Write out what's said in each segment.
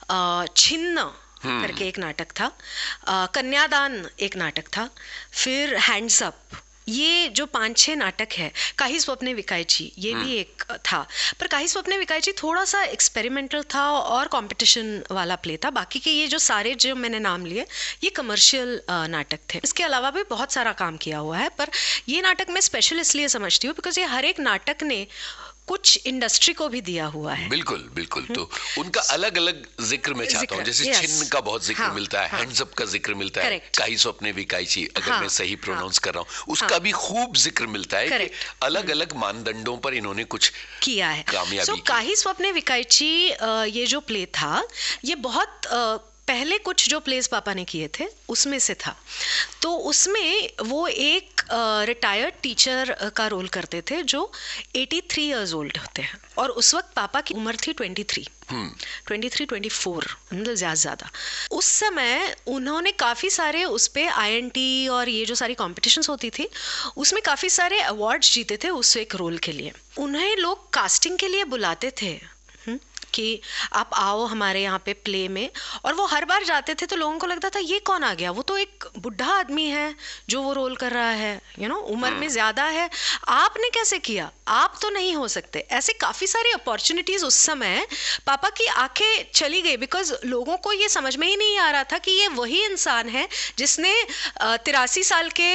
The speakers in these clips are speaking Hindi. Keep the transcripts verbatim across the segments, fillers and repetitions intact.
अ, छिन्न करके एक नाटक था, अ, कन्यादान एक नाटक था, फिर हैंड्स अप, ये जो पांच छह नाटक है, काही स्वप्ने विकायची ये भी एक था। पर काही स्वप्ने विकायची थोड़ा सा एक्सपेरिमेंटल था और कंपटीशन वाला प्ले था। बाकी के ये जो सारे जो मैंने नाम लिए ये कमर्शियल नाटक थे। इसके अलावा भी बहुत सारा काम किया हुआ है, पर ये नाटक मैं स्पेशल इसलिए समझती हूँ बिकॉज ये हर एक नाटक ने कुछ इंडस्ट्री को भी दिया हुआ है। बिल्कुल बिल्कुल। तो उनका अलग अलग जिक्र मैं चाहता हूँ, जैसे yes. छिन्न का बहुत जिक्र हाँ, मिलता है, हाँ, हैंड्स अप का जिक्र मिलता है, Correct. काही स्वप्ने विकायची अगर हाँ, मैं सही प्रोनाउंस हाँ, कर रहा हूँ, उसका हाँ, भी खूब जिक्र मिलता है कि अलग अलग मानदंडों पर इन्होंने कुछ किया है, कामयाबी so, की। काही स्वप्ने विकायची ये जो प्ले था ये बहुत uh, पहले कुछ जो प्लेस पापा ने किए थे उसमें से था। तो उसमें वो एक रिटायर्ड uh, टीचर का रोल करते थे जो तिरासी इयर्स ओल्ड होते हैं, और उस वक्त पापा की उम्र थी तेईस, तेईस, चौबीस, मतलब ज़्यादा ज़्यादा। उस समय उन्होंने काफ़ी सारे उस पे आई एन टी और ये जो सारी कॉम्पिटिशन्स होती थी उसमें काफ़ी सारे अवार्ड्स जीते थे उस एक रोल के लिए। उन्हें लोग कास्टिंग के लिए बुलाते थे कि आप आओ हमारे यहाँ पे प्ले में, और वो हर बार जाते थे तो लोगों को लगता था ये कौन आ गया, वो तो एक बुढ़ा आदमी है जो वो रोल कर रहा है, यू नो उम्र में ज़्यादा है, आपने कैसे किया, आप तो नहीं हो सकते। ऐसे काफ़ी सारी अपॉर्चुनिटीज़ उस समय पापा की आंखें चली गई बिकॉज लोगों को ये समझ में ही नहीं आ रहा था कि ये वही इंसान है जिसने तिरासी साल के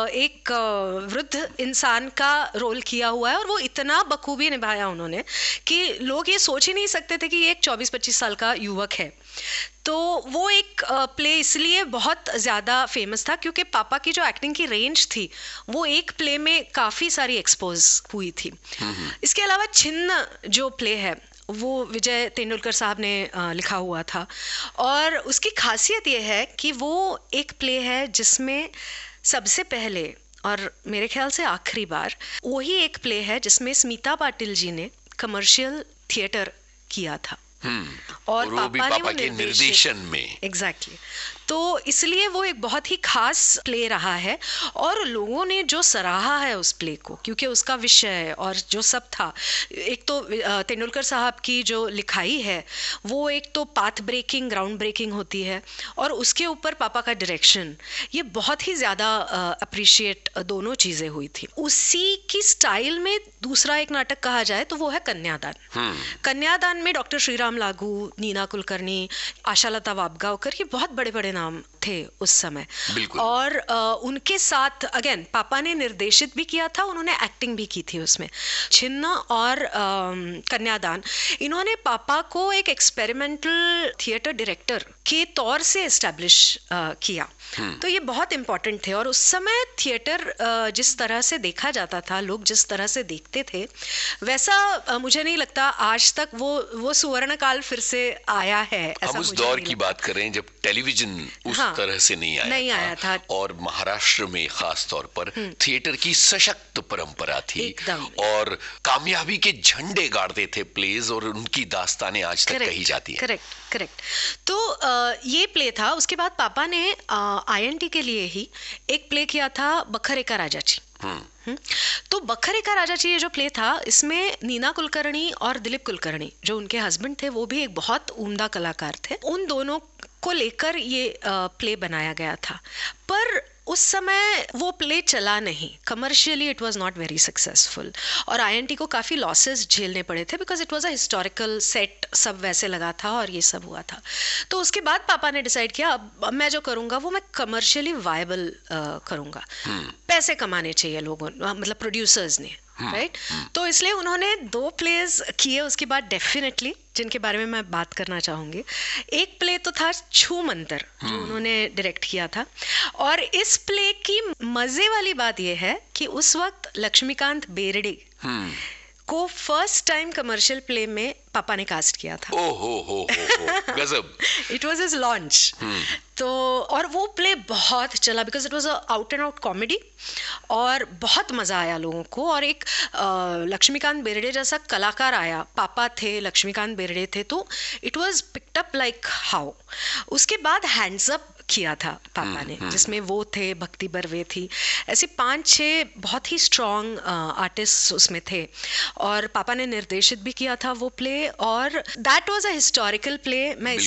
एक वृद्ध इंसान का रोल किया हुआ है, और वो इतना बखूबी निभाया उन्होंने कि लोग ये सोच ही नहीं सकते थे कि ये एक चौबीस पच्चीस साल का युवक है। तो वो एक प्ले इसलिए बहुत ज़्यादा फेमस था क्योंकि पापा की जो एक्टिंग की रेंज थी वो एक प्ले में काफ़ी सारी एक्सपोज हुई थी। इसके अलावा छिन्न जो प्ले है वो विजय तेंदुलकर साहब ने लिखा हुआ था, और उसकी खासियत ये है कि वो एक प्ले है जिसमें सबसे पहले और मेरे ख्याल से आखिरी बार वही एक प्ले है जिसमें स्मिता पाटिल जी ने कमर्शियल थिएटर किया था। और, और वो भी पापा के निर्देशन में। Exactly exactly. तो इसलिए वो एक बहुत ही खास प्ले रहा है, और लोगों ने जो सराहा है उस प्ले को क्योंकि उसका विषय और जो सब था, एक तो तेंदुलकर साहब की जो लिखाई है वो एक तो पाथ ब्रेकिंग, ग्राउंड ब्रेकिंग होती है, और उसके ऊपर पापा का डायरेक्शन, ये बहुत ही ज़्यादा अप्रिशिएट दोनों चीज़ें हुई थी। उसी की स्टाइल में दूसरा एक नाटक कहा जाए तो वो है कन्यादान। कन्यादान में डॉक्टर श्रीराम लागू, नीना कुलकर्णी, आशालता वाबगावकर, ये बहुत बड़े बड़े नाम थे उस समय, और आ, उनके साथ अगेन पापा ने निर्देशित भी किया था, उन्होंने एक्टिंग भी की थी उसमें। छिन्न और आ, कन्यादान, इन्होंने पापा को एक एक्सपेरिमेंटल थिएटर डायरेक्टर के तौर से एस्टैब्लिश किया। तो ये बहुत इम्पोर्टेंट थे, और उस समय थिएटर जिस तरह से देखा जाता था, लोग जिस तरह से देखते थे, वैसा मुझे नहीं लगता आज तक वो वो सुवर्ण काल फिर से आया है। हम उस दौर की बात करें जब टेलीविजन उस हाँ, तरह से नहीं आया नहीं आया था, था। और महाराष्ट्र में खास तौर पर थिएटर की सशक्त परंपरा थी, और कामयाबी के झंडे गाड़ते थे प्लेज, और उनकी दास्तानें आज तक कही जाती हैं। Correct correct. तो आ, ये प्ले था। उसके बाद पापा ने आई एन टी के लिए ही एक प्ले किया था, बखरे का राजाची। हम्म तो बखरे का राजाची ये जो प्ले था, इसमें नीना कुलकर्णी और दिलीप कुलकर्णी जो उनके हस्बैंड थे वो भी एक बहुत उम्दा कलाकार थे, उन दोनों को लेकर ये प्ले बनाया गया था। पर उस समय वो प्ले चला नहीं, commercially it was not very successful, और आई एन टी को काफ़ी लॉसेस झेलने पड़े थे because it was a historical set, सब वैसे लगा था और ये सब हुआ था। तो उसके बाद पापा ने डिसाइड किया अब मैं जो करूँगा वो मैं कमर्शियली वायबल करूँगा, पैसे कमाने चाहिए लोगों, मतलब प्रोड्यूसर्स ने, राइट right? तो इसलिए उन्होंने दो प्लेज किए उसके बाद डेफिनेटली, जिनके बारे में मैं बात करना चाहूँगी। एक प्ले तो था छू मंतर जो उन्होंने डायरेक्ट किया था, और इस प्ले की मज़े वाली बात यह है कि उस वक्त लक्ष्मीकांत बेर्डे को फर्स्ट टाइम कमर्शियल प्ले में पापा ने कास्ट किया था। ओ हो हो हो गजब। It was his launch. तो और वो प्ले बहुत चला because it was a out and out comedy, और बहुत मज़ा आया लोगों को, और एक लक्ष्मीकांत बेर्डे जैसा कलाकार आया, पापा थे, लक्ष्मीकांत बेर्डे थे, तो it was picked up like how. उसके बाद हैंड्स अप किया था पापा ने, जिसमें वो थे, भक्ति बर्वे थी, ऐसे पांच छह बहुत ही स्ट्रॉन्ग आर्टिस्ट उसमें थे, और पापा ने निर्देशित भी किया था वो प्ले, और that was a historical play. मैं